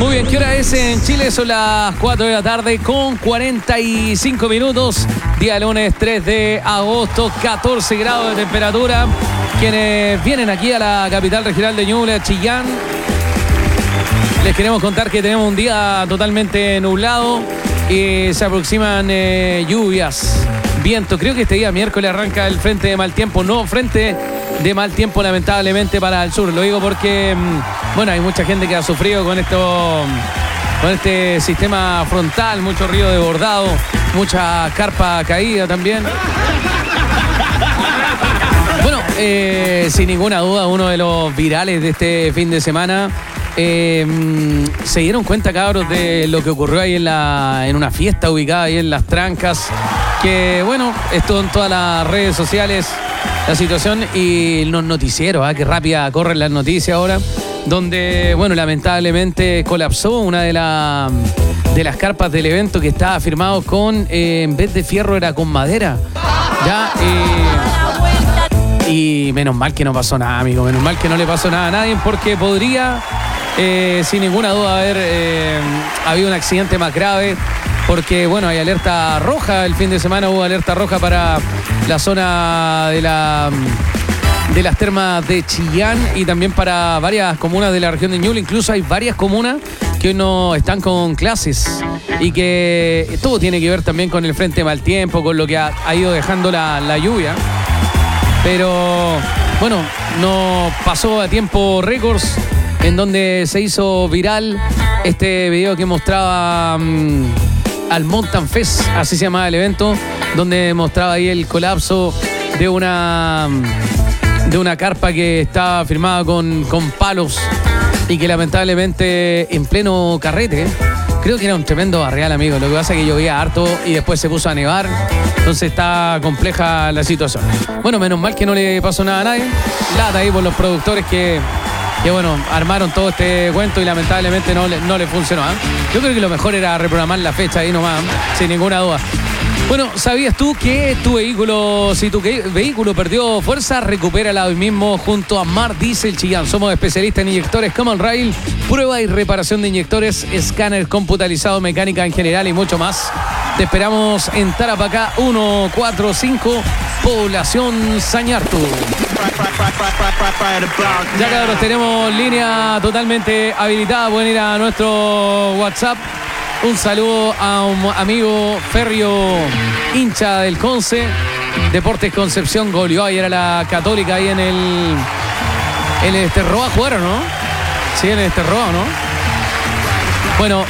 Muy bien, ¿qué hora es en Chile? Son las 4 de la tarde con 45 minutos. Día lunes 3 de agosto, 14 grados de temperatura. Quienes vienen aquí a la capital regional de Ñuble, a Chillán, les queremos contar que tenemos un día totalmente nublado y se aproximan lluvias, viento. Creo que este día miércoles arranca el frente de mal tiempo. No, frente de mal tiempo lamentablemente para el sur. Lo digo porque, bueno, hay mucha gente que ha sufrido con este sistema frontal, mucho río desbordado, mucha carpa caída también. Bueno, sin ninguna duda, uno de los virales de este fin de semana. Se dieron cuenta, cabros, de lo que ocurrió ahí en una fiesta ubicada ahí en Las Trancas, que bueno, esto en todas las redes sociales, la situación y los noticieros, que rápida corren las noticias ahora, donde bueno, lamentablemente colapsó una de las carpas del evento que estaba firmado con, en vez de fierro era con madera, ya. Y menos mal que no pasó nada, amigo, menos mal que no le pasó nada a nadie, porque podría sin ninguna duda haber habido un accidente más grave, porque bueno, hay alerta roja. El fin de semana hubo alerta roja para la zona de las termas de Chillán y también para varias comunas de la región de Ñuble. Incluso hay varias comunas que hoy no están con clases y que todo tiene que ver también con el frente de mal tiempo, con lo que ha ido dejando la lluvia. Pero bueno, no pasó a tiempo récords, en donde se hizo viral este video que mostraba al Mountain Fest, así se llamaba el evento, donde mostraba ahí el colapso de una carpa que estaba firmada con palos y que lamentablemente en pleno carrete, creo que era un tremendo barrial, amigo. Lo que pasa es que llovía harto y después se puso a nevar, entonces está compleja la situación. Bueno, menos mal que no le pasó nada a nadie. Lata ahí por los productores que bueno, armaron todo este cuento y lamentablemente no le funcionó. Yo creo que lo mejor era reprogramar la fecha ahí nomás, sin ninguna duda. Bueno, ¿sabías tú que si tu vehículo perdió fuerza, recupérala hoy mismo junto a Mar Diesel Chillán? Somos especialistas en inyectores Common Rail, prueba y reparación de inyectores, escáner computarizado, mecánica en general y mucho más. Te esperamos en Tarapacá 145, población Sañartu. Ya, cabros, tenemos línea totalmente habilitada. Pueden ir a nuestro WhatsApp. Un saludo a un amigo Ferrio, hincha del Conce. Deportes Concepción goleó ayer a la Católica ahí en el Esterroa. ¿Jugaron, no? Sí, en el Esterroa, ¿no? Bueno,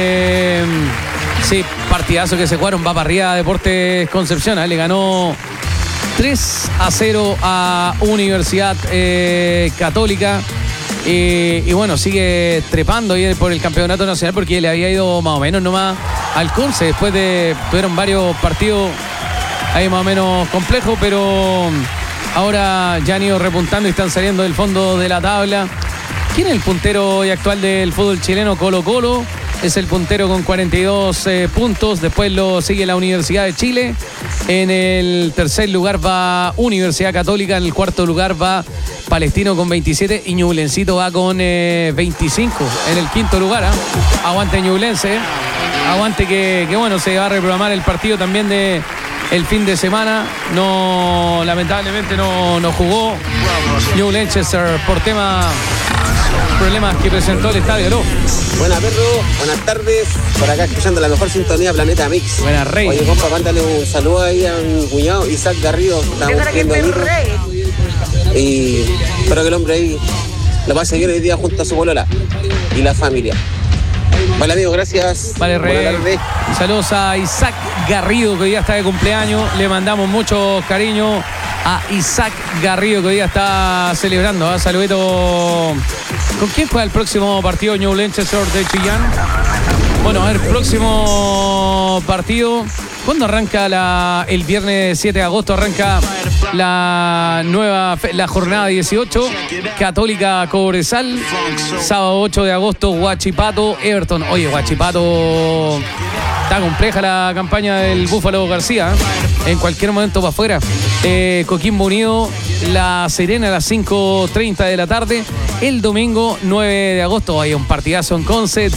sí, partidazo que se jugaron. Va para arriba Deportes Concepción. Le ganó 3-0 a Universidad Católica. Y bueno, sigue trepando ahí por el campeonato nacional, porque le había ido más o menos nomás al Conce. Después tuvieron varios partidos ahí más o menos complejos, pero ahora ya han ido repuntando y están saliendo del fondo de la tabla. ¿Quién es el puntero hoy actual del fútbol chileno? Colo-Colo es el puntero con 42 puntos. Después lo sigue la Universidad de Chile. En el tercer lugar va Universidad Católica. En el cuarto lugar va Palestino con 27 y Ñublencito va con 25 en el quinto lugar. Aguante Ñublense. Aguante que bueno, se va a reprogramar el partido también de el fin de semana. Lamentablemente no jugó Ñublense por problemas que presentó el estadio, ¿no? Buenas, perro, buenas tardes. Por acá escuchando la mejor sintonía Planeta Mix. Buenas, Rey. Oye, compa, mándale un saludo ahí a mi cuñado Isaac Garrido. Estamos viendo y espero que el hombre ahí lo pase bien hoy día junto a su polola y la familia. Vale, amigo, gracias. Vale, Rey. Saludos a Isaac Garrido, que hoy día está de cumpleaños. Le mandamos mucho cariño a Isaac Garrido, que hoy día está celebrando. Saludito. ¿Con quién juega el próximo partido Ñublense de Chillán? Bueno, a ver, próximo partido. ¿Cuándo arranca el viernes 7 de agosto? Arranca la jornada 18. Católica Cobresal. Sábado 8 de agosto, Huachipato Everton. Oye, Huachipato, está compleja la campaña del Búfalo García. En cualquier momento va afuera. Coquimbo Unido, La Serena a las 5:30 de la tarde. El domingo 9 de agosto hay un partidazo en Conce.